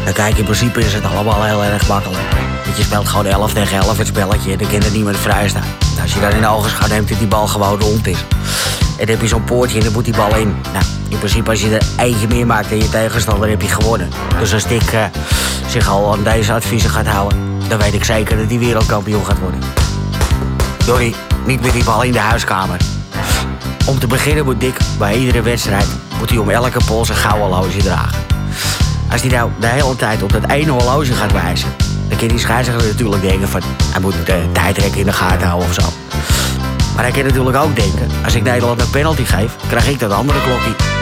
Dan kijk, in principe is het allemaal heel erg makkelijk. Want je speelt gewoon 11 tegen 11 het spelletje en dan kan er niemand vrij staan. Nou, als je dan in de ogenschouw neemt dat die bal gewoon rond is. En dan heb je zo'n poortje en dan moet die bal in. Nou, in principe als je er eentje meer maakt dan je tegenstander, heb je gewonnen. Dus als Dick zich al aan deze adviezen gaat houden, dan weet ik zeker dat hij wereldkampioen gaat worden. Jorrie, niet met die bal in de huiskamer. Om te beginnen moet Dick bij iedere wedstrijd moet hij om elke pols een gouden horloge dragen. Als hij nou de hele tijd op dat ene horloge gaat wijzen, dan kan die scheidsrechter natuurlijk denken van hij moet de tijdrekken in de gaten houden of zo. Maar hij kan natuurlijk ook denken, als ik Nederland een penalty geef, krijg ik dat andere klokje.